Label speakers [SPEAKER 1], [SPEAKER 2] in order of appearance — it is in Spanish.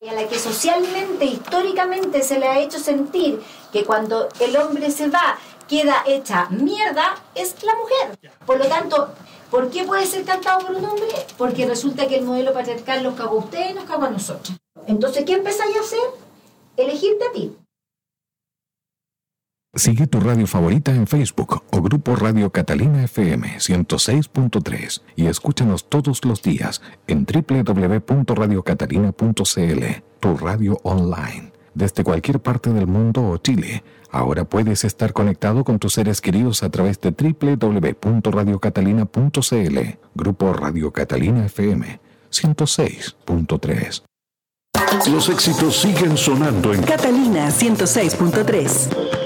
[SPEAKER 1] Y a la que socialmente, históricamente se le ha hecho sentir que cuando el hombre se va, queda hecha mierda, es la mujer. Por lo tanto, ¿por qué puede ser cantado por un hombre? Porque resulta que el modelo patriarcal los cagó a ustedes y nos cagó a nosotros. Entonces, ¿qué empezáis a hacer? Elegirte a ti.
[SPEAKER 2] Sigue tu radio favorita en Facebook o Grupo Radio Catalina FM 106.3 y escúchanos todos los días en www.radiocatalina.cl, tu radio online. Desde cualquier parte del mundo o Chile, ahora puedes estar conectado con tus seres queridos a través de www.radiocatalina.cl, Grupo Radio Catalina FM 106.3.
[SPEAKER 3] Los éxitos siguen sonando en
[SPEAKER 4] Catalina 106.3.